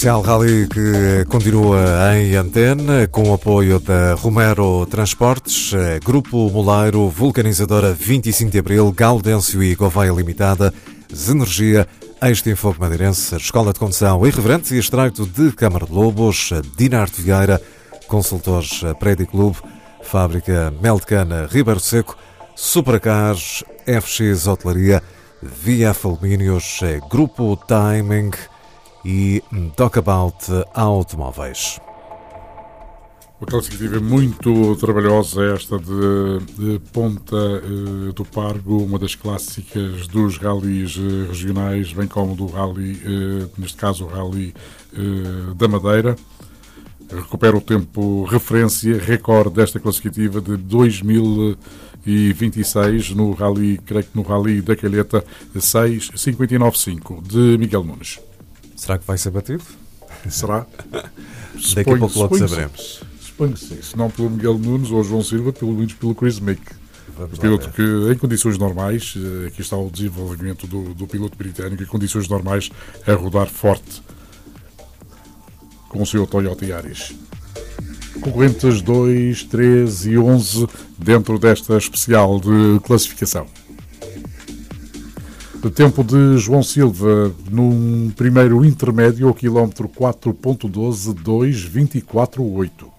Especial Rally que continua em antena com o apoio da Romero Transportes, Grupo Moleiro, Vulcanizadora 25 de Abril, Gaudêncio e Gouveia Limitada, Zenergia, Extinfogo Madeirense, Escola de Condução Irreverentes e Estreito de Câmara de Lobos, Dinar de Vieira, Consultores Prédio Clube, Fábrica Mel de Cana Ribeiro Seco, Supercars, FX Hotelaria, VF Alumínios, Grupo Timing e Talkabout Automóveis. Uma classificativa muito trabalhosa esta de Ponta do Pargo, uma das clássicas dos rallies regionais, bem como do rally, neste caso o rally da Madeira. Recupera o tempo referência, recorde desta classificativa de 2026 no rally, creio que no rally da Calheta 6:59.5 de Miguel Nunes. Será que vai ser batido? Será? Daqui a pouco logo saberemos. Suponho que sim. Se não pelo Miguel Nunes ou João Silva, pelo menos pelo Chris Mick. Piloto que, em condições normais, aqui está o desenvolvimento do piloto britânico, em condições normais, a rodar forte com o seu Toyota Yaris. Concorrentes 2, 3 e 11 dentro desta especial de classificação. O tempo de João Silva num primeiro intermédio ao quilómetro 4.12, 2:24.8.